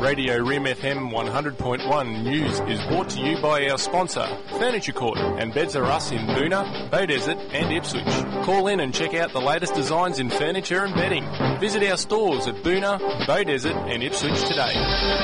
Radio Rim FM 100.1 News is brought to you by our sponsor, Furniture Court, and Beds R Us in Boonah, Beaudesert and Ipswich. Call in and check out the latest designs in furniture and bedding. Visit our stores at Boonah, Beaudesert and Ipswich today.